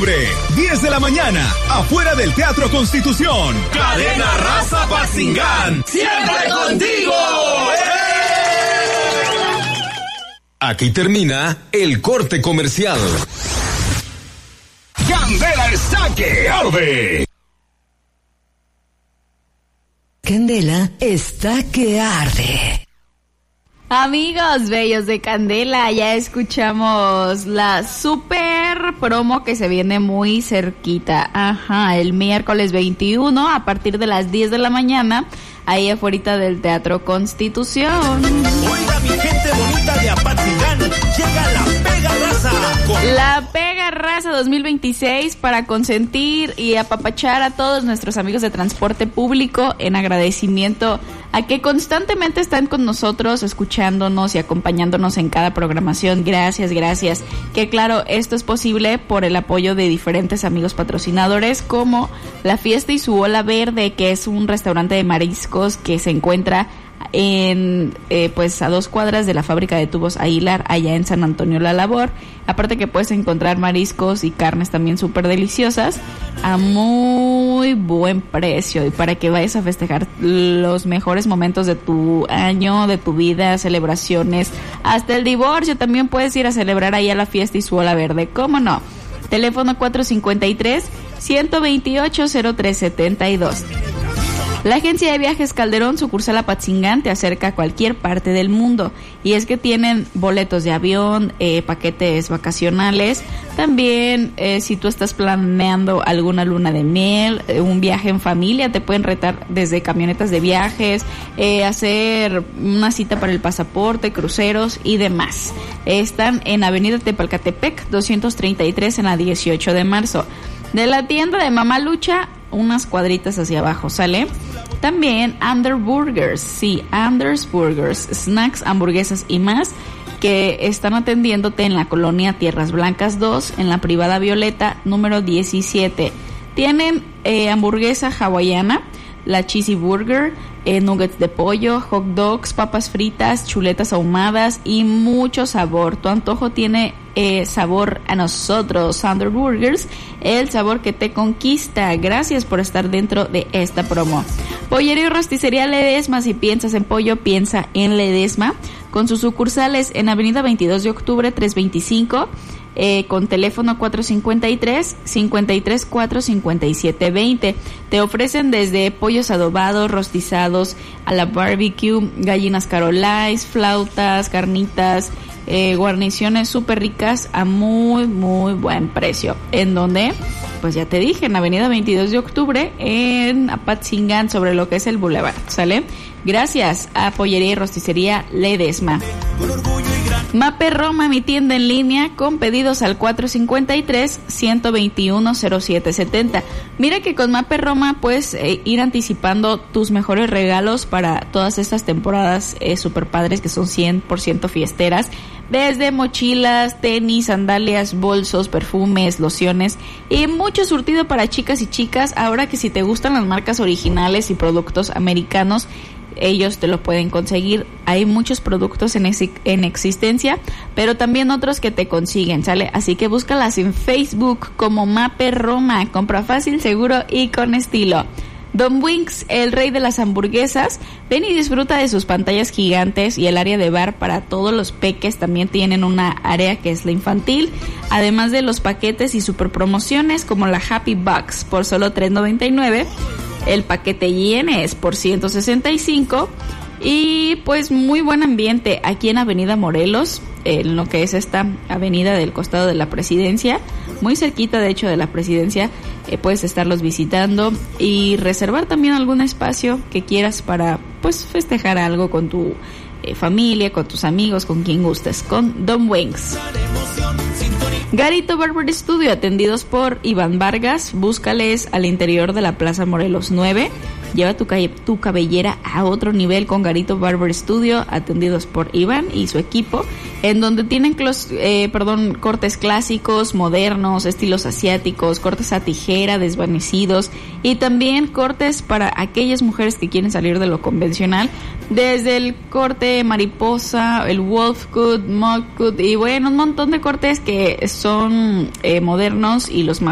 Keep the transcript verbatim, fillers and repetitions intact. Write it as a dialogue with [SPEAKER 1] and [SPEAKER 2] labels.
[SPEAKER 1] diez de la mañana, afuera del Teatro Constitución. Cadena Raza Patzingán, siempre contigo.
[SPEAKER 2] Aquí termina el corte comercial.
[SPEAKER 1] Candela está que arde.
[SPEAKER 3] Candela está que arde.
[SPEAKER 4] Amigos bellos de Candela, ya escuchamos la super promo que se viene muy cerquita. Ajá, el miércoles veintiuno a partir de las diez de la mañana, ahí afuera del Teatro Constitución.
[SPEAKER 5] Oiga, mi gente bonita de Apatzingán, llega la Pega Raza. Con...
[SPEAKER 4] La Pega Raza dos mil veintiséis para consentir y apapachar a todos nuestros amigos de transporte público en agradecimiento a que constantemente están con nosotros, escuchándonos y acompañándonos en cada programación. Gracias, gracias. Que claro, esto es posible por el apoyo de diferentes amigos patrocinadores, como La Fiesta y su Ola Verde, que es un restaurante de mariscos que se encuentra en eh, pues a dos cuadras de la fábrica de tubos Aguilar, allá en San Antonio La Labor. Aparte que puedes encontrar mariscos y carnes también súper deliciosas a muy buen precio, y para que vayas a festejar los mejores momentos de tu año, de tu vida, celebraciones, hasta el divorcio, también puedes ir a celebrar ahí a La Fiesta y su Ola Verde, ¿cómo no? Teléfono cuatro cinco tres, uno dos ocho, cero tres siete dos. La agencia de viajes Calderón, sucursal Apatzingán, te acerca a cualquier parte del mundo. Y es que tienen boletos de avión, eh, paquetes vacacionales. También, eh, si tú estás planeando alguna luna de miel, eh, un viaje en familia, te pueden retar desde camionetas de viajes, eh, hacer una cita para el pasaporte, cruceros y demás. Están en Avenida Tepalcatepec, doscientos treinta y tres, en la dieciocho de marzo. De la tienda de Mamá Lucha, unas cuadritas hacia abajo, ¿sale? También Under Burgers, sí, Under's Burgers, snacks, hamburguesas y más, que están atendiéndote en la colonia Tierras Blancas dos, en la privada Violeta, número diecisiete. Tienen eh, hamburguesa hawaiana, la cheesy burger, eh, nuggets de pollo, hot dogs, papas fritas, chuletas ahumadas y mucho sabor. Tu antojo tiene eh, sabor a nosotros, Under Burgers, el sabor que te conquista. Gracias por estar dentro de esta promo. Pollería y Rosticería Ledesma, si piensas en pollo, piensa en Ledesma, con sus sucursales en Avenida veintidós de octubre trescientos veinticinco, Eh, con teléfono cuatro cinco tres, cinco tres cuatro, cinco siete dos cero. Te ofrecen desde pollos adobados, rostizados, a la barbecue, gallinas carolais, flautas, carnitas, eh, guarniciones súper ricas a muy, muy buen precio. ¿En dónde? Pues ya te dije, en Avenida veintidós de octubre, en Apatzingán, sobre lo que es el Boulevard, ¿sale? Gracias a Pollería y Rosticería Ledesma. Mape Roma, mi tienda en línea, con pedidos al cuatro cinco tres, uno dos uno, cero siete siete cero. Mira que con Mape Roma puedes eh, ir anticipando tus mejores regalos para todas estas temporadas eh, super padres que son cien por ciento fiesteras. Desde mochilas, tenis, sandalias, bolsos, perfumes, lociones y mucho surtido para chicas y chicas. Ahora que si te gustan las marcas originales y productos americanos, ellos te lo pueden conseguir. Hay muchos productos en, ex- en existencia, pero también otros que te consiguen, ¿sale? Así que búscalas en Facebook como Mape Roma. Compra fácil, seguro y con estilo. Don Wings, el rey de las hamburguesas. Ven y disfruta de sus pantallas gigantes y el área de bar para todos los peques. También tienen una área que es la infantil, además de los paquetes y super promociones como la Happy Box por solo tres noventa y nueve. El paquete llene es por ciento sesenta y cinco. Y pues muy buen ambiente aquí en Avenida Morelos, en lo que es esta avenida del costado de la Presidencia, muy cerquita de hecho de la Presidencia. Eh, puedes estarlos visitando y reservar también algún espacio que quieras para pues festejar algo con tu eh, familia, con tus amigos, con quien gustes, con Don Wings. Garito Barber Studio, atendidos por Iván Vargas. Búscales al interior de la Plaza Morelos nueve. Lleva tu, calle, tu cabellera a otro nivel con Garito Barber Studio, atendidos por Iván y su equipo, en donde tienen clos, eh, perdón, cortes clásicos, modernos, estilos asiáticos, cortes a tijera, desvanecidos, y también cortes para aquellas mujeres que quieren salir de lo convencional, desde el corte mariposa, el wolf cut, mock cut, y bueno, un montón de cortes que son eh, modernos y los más